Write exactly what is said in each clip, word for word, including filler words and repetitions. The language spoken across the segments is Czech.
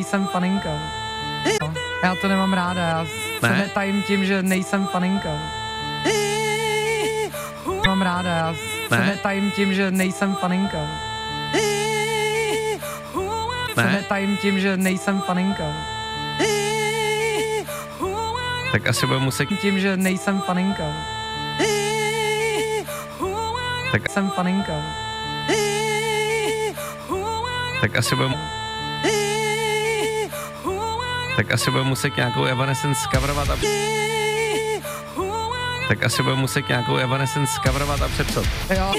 Jsem faninka. No, já to nemám ráda, já se Ne? netajím tím, že nejsem faninka. Mám ráda, já se Ne? netajím tím, že nejsem faninka. Se Ne? netajím tím, že nejsem faninka. Tak asi budeme muset... Tím, že nejsem faninka. Tak, Jsem faninka. tak asi budeme... Tak asi budeme muset nějakou Evanescence coverovat a... Tak asi budeme muset nějakou Evanescence coverovat a přepsat. Jo,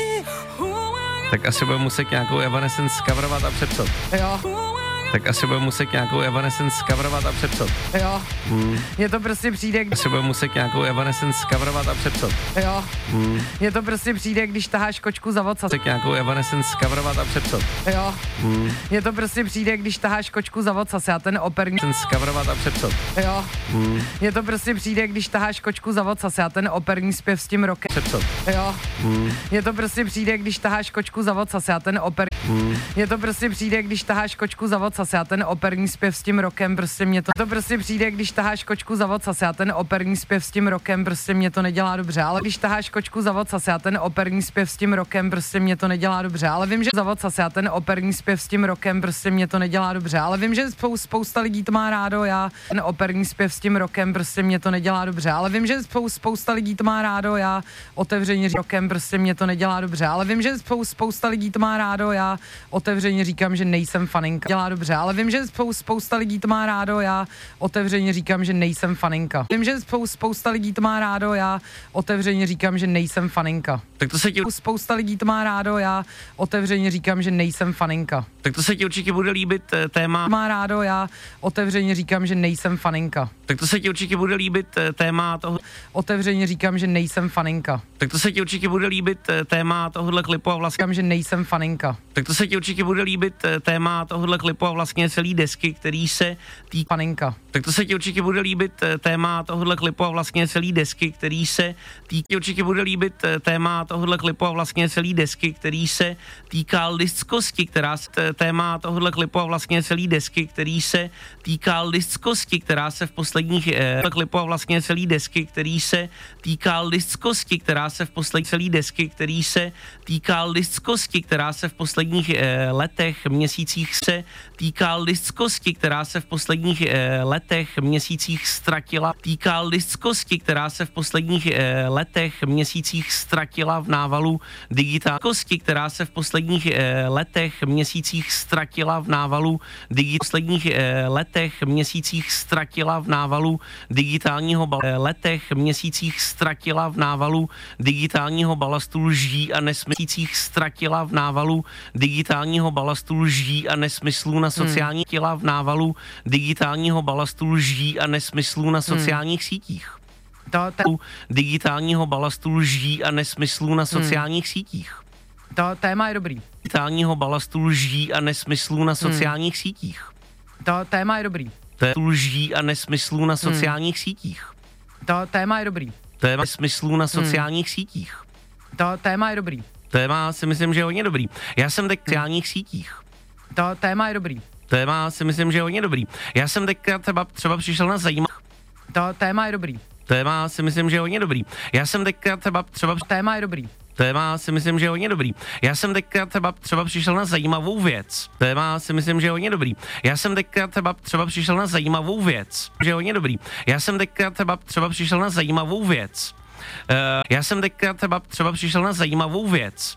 Tak asi budeme muset nějakou Evanescence coverovat a přepsat. jo, Tak asi budeme muset nějakou Evanescence coverovat a přepsat. jo. Hmm. Mně to prostě přijde, když... Asi budeme muset nějakou Evanescence coverovat a přepsat. Jo, Hmm. mně to prostě přijde, když taháš kočku za voca. Tak nějakou Evanescence coverovat a přepsat. Jo, Hmm. mně to prostě přijde, když taháš kočku za vocas. Já ten operní... Coverovat a přepsat. Jo, Hmm. mně to prostě přijde, když taháš kočku za vocas. Já ten operní zpěv s tím rokem. Přepsat. Jo, Hmm. mně to prostě přijde, když taháš kočku za vocas. Já ten oper... Hmm. Mně to prostě přijde, když taháš kočku za vocas. Já ten operní zpěv s tím rokem, prostě mě to... To prostě přijde, když taháš kočku za vocas. Já ten operní zpěv s tím rokem, prostě mě to nedělá dobře. Ale když taháš kočku za vocas. Já ten operní zpěv s tím rokem, prostě mě to nedělá dobře. Ale vím, že za vocas. Já ten operní zpěv s tím rokem, prostě mě to nedělá dobře. Ale vím, že spou- spousta lidí to má rádo. Já ten operní zpěv s tím rokem, prostě mě to nedělá dobře. Ale vím, že spou- spousta lidí to má rádo. Já otevřeně říkám, rokem, prostě mě to nedělá dobře. Ale vím, že spou- spousta lidí to má rádo. Já otevřeně říkám, že nejsem faninka. Dělá dobře, ale vím, že spou- spousta lidí to má rádo. Já otevřeně říkám, že nejsem faninka. Vím, že spou- spousta lidí to má rádo. Já otevřeně říkám, že nejsem faninka. Tak to se ti, Spousta lidí to má rádo. Já otevřeně říkám, že nejsem faninka. tak to se ti určitě bude líbit eh, téma. Má rádo. Já otevřeně říkám, že nejsem faninka. Tak to se ti určitě bude líbit eh, téma toho. Otevřeně říkám, že nejsem faninka. Tak to se ti určitě bude líbit eh, téma tohohle klipu a vlastně. Říkám, že nejsem faninka. Tak to se ti určitě bude líbit eh, téma tohohle klipu a vlastně celý desky, který se týká. Faninka. Tak to se ti určitě bude líbit eh, téma tohohle klipu a vlastně celý desky, který se týká. Určitě bude líbit eh, téma tohohle klipu a vlastně celý desky, který se týká lidskosti, která se t- téma tohohle klipu a vlastně celý desky, který se týká lidskosti, která se v posledních eh, klipu a vlastně celý desky, který se týká lidskosti, která se v posledních celý desky, který se týká lidskosti, která se v posledních eh, letech, měsících se týká lidskosti, která se v posledních eh, letech, měsících ztratila, týká lidskosti, která se v posledních eh, letech, měsících ztratila v návalu digitálnosti, která se v posledních eh, letech, měsících ztratila v návalu digi- posledních eh, letech, měsících ztratila v návalu digitálního bal- eh, letech, měsících ztratila v návalu digitálního balastu lží a nesmyslích ztratila v návalu digitálního balastu lží a nesmyslů na sociální těla v návalu digitálního balastu lží a nesmyslů na sociálních sítích. To, to, Digitálního balastu lží a nesmyslů na sociálních sítích. to téma je dobrý. Digitálního balastu lží a nesmyslů na sociálních sítích. To téma je dobrý. To je lží a nesmyslů na sociálních sítích. To téma je dobrý. Téma nesmyslů na sociálních sítích. To téma je dobrý. Téma si myslím, že je hodně dobrý. Já jsem teď v sociálních sítích. To téma je dobrý. Téma si myslím, že je hodně dobrý. Já jsem teďka třeba, třeba přišel na zajímavý. To téma je dobrý. Téma si myslím, že je hodně dobrý. Já jsem teďka třeba, třeba Téma je dobrý. Téma si myslím, že je hodně dobrý. Já jsem teďka třeba, třeba přišel na zajímavou věc. Téma si myslím, že je hodně dobrý. Já jsem teďka třeba, třeba přišel na zajímavou věc. Že je hodně dobrý. Já jsem teďka třeba, třeba přišel na zajímavou věc. Uh, já jsem teďka třeba, třeba přišel na zajímavou věc.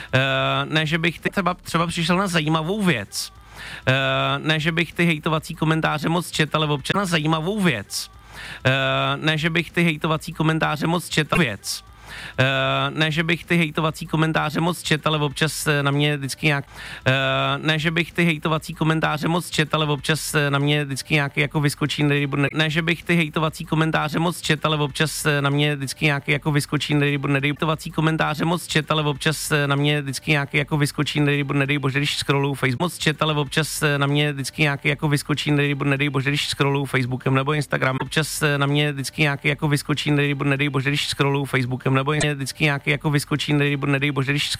Uh, ne, že bych ty třeba, třeba přišel na zajímavou věc. Uh, ne, že bych ty hejtovací komentáře moc četl, ale občas na zajímavou věc. Uh, ne, že bych ty hejtovací komentáře moc četl věc. Uh, ne, že bych ty hejtovací komentáře moc četl, ale občas na mě vždycky nějak... Uh, ne, že bych ty hejtovací komentáře moc četl, ale občas na mě vždycky nějaký jako vyskočí... Ne, ne, že bych ty hejtovací komentáře moc četl, ale občas na mě vždycky nějaký jako vyskočí... Ne, hejtovací komentáře moc četl, ale občas na mě vždycky nějaký jako vyskočí... Ne, nedej bože, když scrolluju Facebook. Moc četl, ale občas na mě vždycky nějaký jako vyskočí... Ne, nedej bože, když scrolluju Facebookem nebo Instagram. Občas na mě vždycky nějaký jako vyskočí... Ne, nedej bože, když scrolluju Facebookem nebo vždycky nějaký jako vyskočí, nedej, nedej bože, když